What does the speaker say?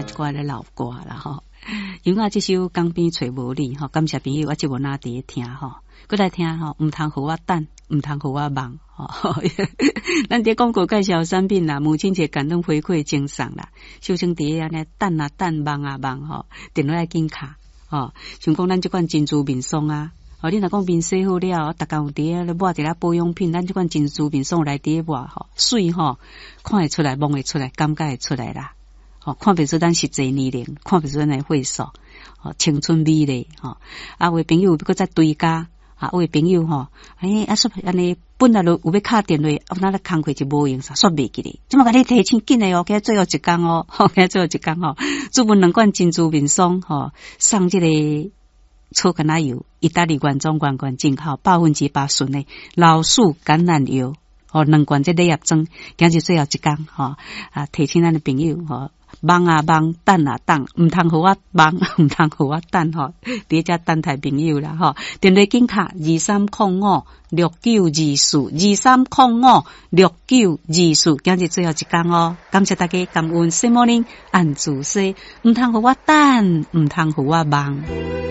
一寡咧老歌啦吼。因为这首江边找无你吼，感谢朋友，我即无哪伫听吼，过来听吼，唔通互我等，唔通互我忙吼。咱伫广告介绍产品啦，母亲节感动回馈精送啦，小生伫安尼等啊等，忙啊忙吼，电话来紧卡吼，像讲咱即款珍珠面霜啊。哦，你若讲面洗好了，逐工伫咧抹一粒保养品，咱即款珍珠面霜来伫咧抹吼，水吼看会出来，摸会出来，感觉会出来啦。哦，看不出咱实际年龄，看不出咱的岁数，哦，青春美丽，吼、啊，有朋友搁再追加，啊，有朋友吼，说安尼本来就有要敲电话，那咧工课就无用，煞煞袂记哩。即马甲你提醒紧诶哦，今最后一工哦，今最后一工哦，主文2罐珍珠面霜，吼，送即个草橄榄油，意大利原装罐进口8%纯诶老树橄榄油，哦，2罐这礼盒装，今日最后一工，吼，啊，提醒咱诶朋友，吼。忙啊忙，等啊等，唔通互我忙，唔通互我等吼。伫遮等待朋友啦吼。电话紧卡23056924，23056924，今日最后一工哦。感谢大家感恩，Good morning， 按自西，唔通互我等，唔通互我忙。